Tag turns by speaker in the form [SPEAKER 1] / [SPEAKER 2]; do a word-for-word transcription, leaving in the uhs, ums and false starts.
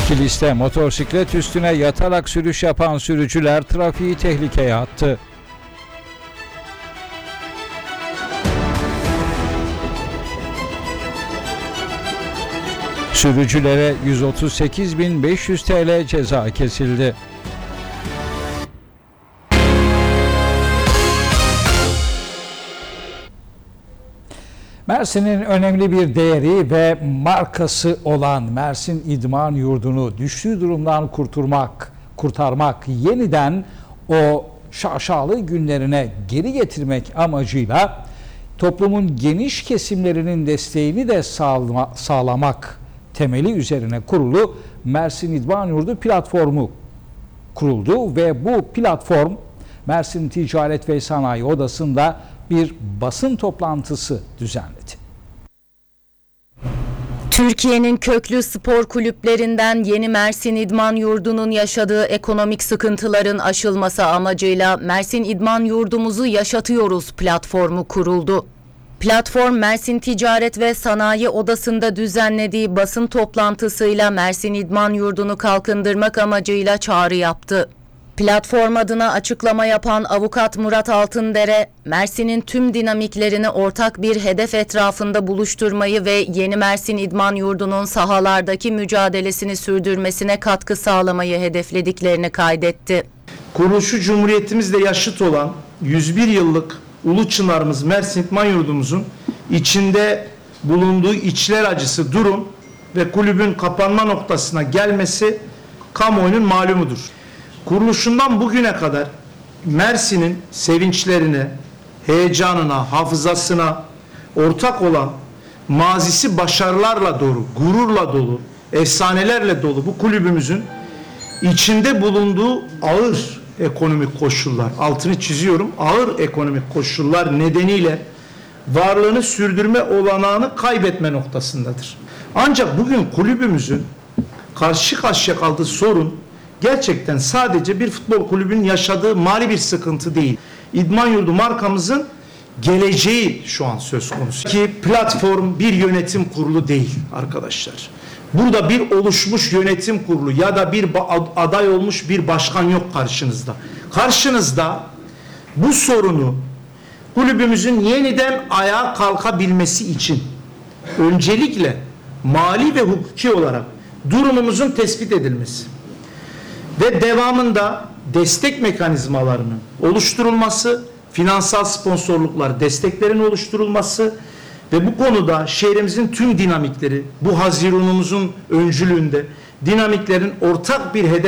[SPEAKER 1] Kilis'te motosiklet üstüne yatarak sürüş yapan sürücüler trafiği tehlikeye attı. Sürücülere yüz otuz sekiz bin beş yüz TL ceza kesildi. Mersin'in önemli bir değeri ve markası olan Mersin İdman Yurdu'nu düştüğü durumdan kurtarmak, kurtarmak, yeniden o şaşalı günlerine geri getirmek amacıyla toplumun geniş kesimlerinin desteğini de sağlama, sağlamak temeli üzerine kurulu Mersin İdman Yurdu platformu kuruldu ve bu platform Mersin Ticaret ve Sanayi Odası'nda bir basın toplantısı düzenledi.
[SPEAKER 2] Türkiye'nin köklü spor kulüplerinden Yeni Mersin İdman Yurdu'nun yaşadığı ekonomik sıkıntıların aşılması amacıyla Mersin İdman Yurdumuzu Yaşatıyoruz platformu kuruldu. Platform Mersin Ticaret ve Sanayi Odası'nda düzenlediği basın toplantısıyla Mersin İdman Yurdu'nu kalkındırmak amacıyla çağrı yaptı. Platform adına açıklama yapan avukat Murat Altındere, Mersin'in tüm dinamiklerini ortak bir hedef etrafında buluşturmayı ve Yeni Mersin İdman Yurdu'nun sahalardaki mücadelesini sürdürmesine katkı sağlamayı hedeflediklerini kaydetti.
[SPEAKER 3] Kuruluşu Cumhuriyetimizle yaşıt olan yüz bir yıllık Ulu Çınarımız Mersin İdman Yurdumuzun içinde bulunduğu içler acısı durum ve kulübün kapanma noktasına gelmesi kamuoyunun malumudur. Kuruluşundan bugüne kadar Mersin'in sevinçlerine, heyecanına, hafızasına ortak olan mazisi başarılarla dolu, gururla dolu, efsanelerle dolu bu kulübümüzün içinde bulunduğu ağır ekonomik koşullar, altını çiziyorum, ağır ekonomik koşullar nedeniyle varlığını sürdürme olanağını kaybetme noktasındadır. Ancak bugün kulübümüzün karşı karşıya kaldığı sorun gerçekten sadece bir futbol kulübünün yaşadığı mali bir sıkıntı değil. İdman Yurdu markamızın geleceği şu an söz konusu. Ki platform bir yönetim kurulu değil arkadaşlar. Burada bir oluşmuş yönetim kurulu ya da bir aday olmuş bir başkan yok karşınızda. Karşınızda bu sorunu kulübümüzün yeniden ayağa kalkabilmesi için öncelikle mali ve hukuki olarak durumumuzun tespit edilmesi ve devamında destek mekanizmalarının oluşturulması, finansal sponsorluklar, desteklerin oluşturulması ve bu konuda şehrimizin tüm dinamikleri, bu Haziran'ımızın öncülüğünde dinamiklerin ortak bir hedef